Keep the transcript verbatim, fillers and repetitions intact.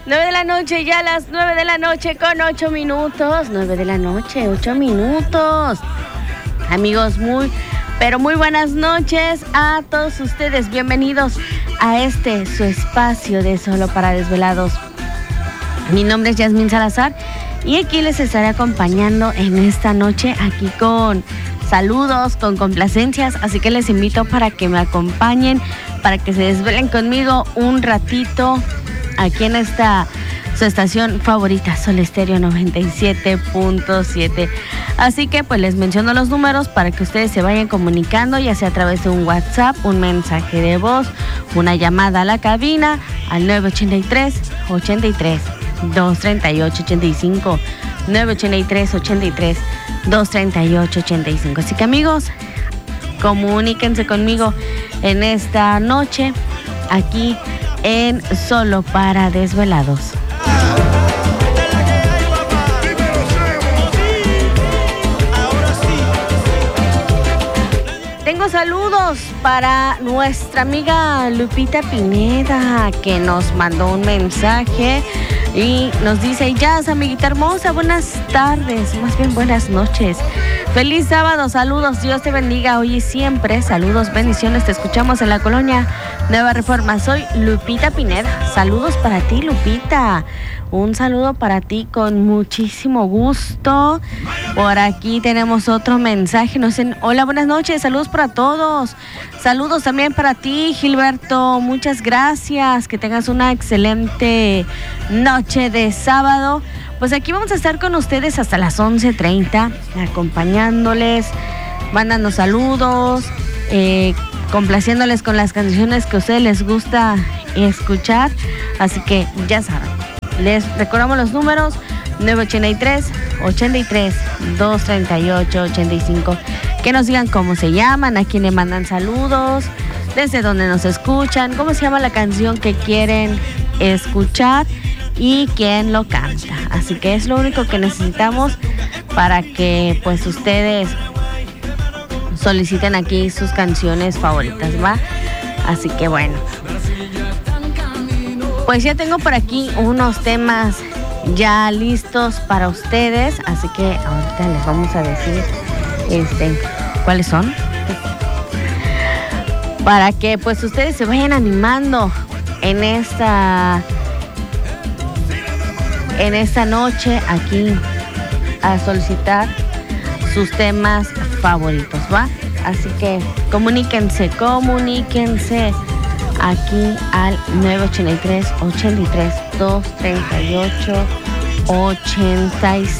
nueve de la noche, ya las nueve de la noche con ocho minutos. nueve de la noche, ocho minutos. Amigos, muy, pero muy buenas noches a todos ustedes. Bienvenidos a este, su espacio de Solo para Desvelados. Mi nombre es Yasmín Salazar y aquí les estaré acompañando en esta noche, aquí con saludos, con complacencias. Así que les invito para que me acompañen, para que se desvelen conmigo un ratito aquí en esta su estación favorita, Sol Estéreo noventa y siete punto siete. Así que pues les menciono los números para que ustedes se vayan comunicando, ya sea a través de un WhatsApp, un mensaje de voz, una llamada a la cabina al nueve ochenta y tres, ochenta y tres, doscientos treinta y ocho, ochenta y cinco, nueve ochenta y tres, ochenta y tres, doscientos treinta y ocho, ochenta y cinco. Así que amigos, comuníquense conmigo en esta noche aquí en Solo para Desvelados. Tengo saludos para nuestra amiga Lupita Pineda, que nos mandó un mensaje y nos dice: Jazz, amiguita hermosa, buenas tardes, más bien buenas noches. Feliz sábado, saludos, Dios te bendiga hoy y siempre. Saludos, bendiciones, te escuchamos en la colonia Nueva Reforma. Soy Lupita Pineda. Saludos para ti, Lupita. Un saludo para ti con muchísimo gusto. Por aquí tenemos otro mensaje. Nos dicen: hola, buenas noches, saludos para todos. Saludos también para ti, Gilberto. Muchas gracias. Que tengas una excelente noche de sábado. Pues aquí vamos a estar con ustedes hasta las once treinta, acompañándoles, mandando saludos, eh, complaciéndoles con las canciones que a ustedes les gusta escuchar. Así que ya saben, les recordamos los números: nueve ochenta y tres, ochenta y tres, doscientos treinta y ocho, ochenta y cinco. Que nos digan cómo se llaman, a quién le mandan saludos, desde dónde nos escuchan, cómo se llama la canción que quieren escuchar y quién lo canta. Así que es lo único que necesitamos para que pues ustedes soliciten aquí sus canciones favoritas, ¿va? Así que bueno, pues ya tengo por aquí unos temas ya listos para ustedes, así que ahorita les vamos a decir este cuáles son, para que pues ustedes se vayan animando en esta en esta noche aquí a solicitar sus temas favoritos, ¿va? Así que comuníquense, comuníquense aquí al nueve ochenta y tres, ochenta y tres, doscientos treinta y ocho, ochenta y